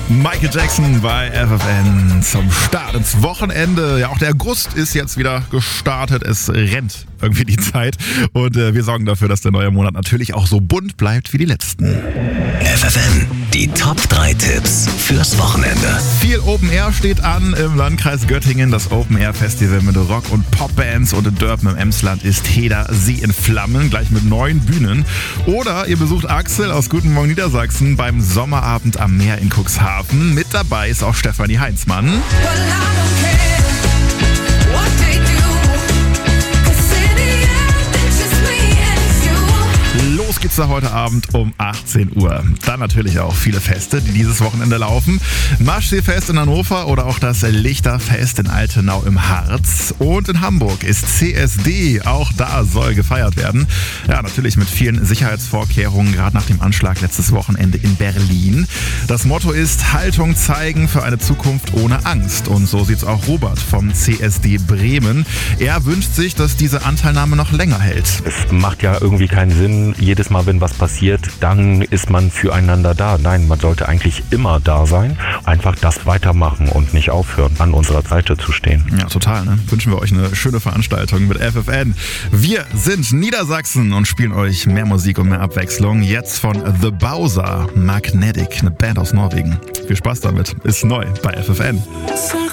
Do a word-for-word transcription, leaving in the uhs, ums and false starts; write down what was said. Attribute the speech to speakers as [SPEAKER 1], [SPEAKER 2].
[SPEAKER 1] Michael Jackson bei F F N zum Start ins Wochenende. Ja, auch der August ist jetzt wieder gestartet. Es rennt irgendwie die Zeit und äh, wir sorgen dafür, dass der neue Monat natürlich auch so bunt bleibt wie die letzten.
[SPEAKER 2] F F N, die Top drei Tipps fürs Wochenende.
[SPEAKER 1] Viel Open Air steht an im Landkreis Göttingen. Das Open Air Festival mit Rock- und Popbands und in Dörpen im Emsland ist Heder See in Flammen, gleich mit neun Bühnen. Oder ihr besucht Axel aus Guten Morgen Niedersachsen beim Sommerabend am Meer in Cuxhaven. Mit dabei ist auch Stefanie Heinzmann. Los geht's da heute Abend um achtzehn Uhr. Dann natürlich auch viele Feste, die dieses Wochenende laufen. Maschseefest in Hannover oder auch das Lichterfest in Altenau im Harz. Und in Hamburg ist C S D, auch da soll gefeiert werden. Ja, natürlich mit vielen Sicherheitsvorkehrungen, gerade nach dem Anschlag letztes Wochenende in Berlin. Das Motto ist Haltung zeigen für eine Zukunft ohne Angst. Und so sieht's auch Robert vom C S D Bremen. Er wünscht sich, dass diese Anteilnahme noch länger hält.
[SPEAKER 3] Es macht ja irgendwie keinen Sinn, jedes Mal, wenn was passiert, dann ist man füreinander da. Nein, man sollte eigentlich immer da sein. Einfach das weitermachen und nicht aufhören, an unserer Seite zu stehen.
[SPEAKER 1] Ja, total. Ne? Wünschen wir euch eine schöne Veranstaltung mit F F N. Wir sind Niedersachsen und spielen euch mehr Musik und mehr Abwechslung. Jetzt von The Bowser, Magnetic, eine Band aus Norwegen. Viel Spaß damit. Ist neu bei F F N.